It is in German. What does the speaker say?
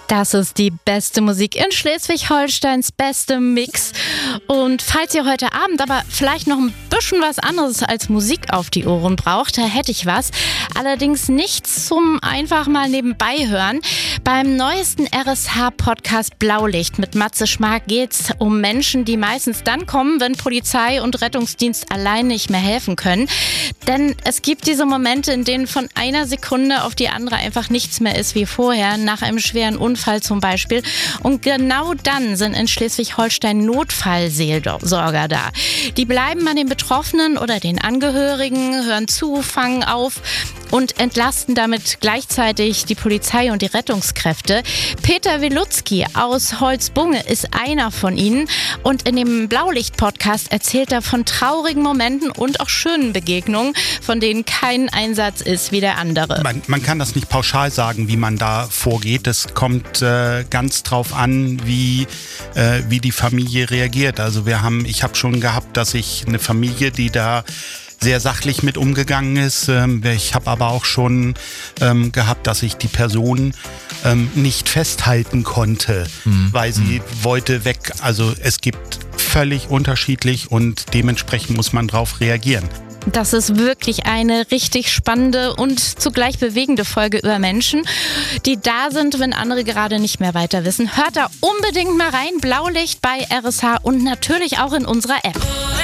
Das ist die beste Musik in Schleswig-Holsteins beste Mix. Und falls ihr heute Abend aber vielleicht noch ein bisschen was anderes als Musik auf die Ohren braucht, da hätte ich was. Allerdings nichts zum einfach mal nebenbei hören. Beim neuesten RSH-Podcast Blaulicht mit Matze Schmark geht's um Menschen, die meistens dann kommen, wenn Polizei und Rettungsdienst allein nicht mehr helfen können. Denn es gibt diese Momente, in denen von einer Sekunde auf die andere einfach nichts mehr ist wie vorher, nach einem schweren Unfall zum Beispiel. Und genau dann sind in Schleswig-Holstein Notfallseelsorger da. Die bleiben an den Betroffenen oder den Angehörigen, hören zu, fangen auf und entlasten damit gleichzeitig die Polizei und die Rettungskräfte. Peter Wilutzki aus Holzbunge ist einer von ihnen und in dem Blaulicht-Podcast erzählt er von traurigen Momenten und auch schönen Begegnungen, von denen kein Einsatz ist wie der andere. Man kann das nicht pauschal sagen, wie man da vorgeht. Es kommt ganz drauf an, wie die Familie reagiert. Also ich habe schon gehabt, dass ich eine Familie, die da sehr sachlich mit umgegangen ist. Ich habe aber auch schon gehabt, dass ich die Person nicht festhalten konnte, weil sie wollte weg. Also es gibt völlig unterschiedlich und dementsprechend muss man drauf reagieren. Das ist wirklich eine richtig spannende und zugleich bewegende Folge über Menschen, die da sind, wenn andere gerade nicht mehr weiter wissen. Hört da unbedingt mal rein. Blaulicht bei RSH und natürlich auch in unserer App.